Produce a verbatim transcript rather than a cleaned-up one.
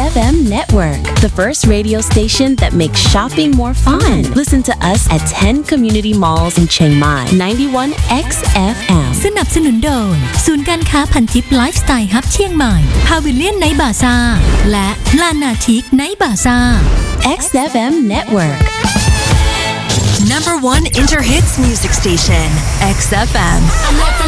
F M Network, the first radio station that makes shopping more fun. Listen to us at ten community malls in Chiang Mai, ninety-one X F M. สนับสนุนโดยศูนย์การค้าพันทิปไลฟ์สไตล์ฮับเชียงใหม่พาวิเลียนไนท์บาซ่าและลานาทิกไนท์บาซ่า X F M Network. Number one Inter Hits music station, X F M.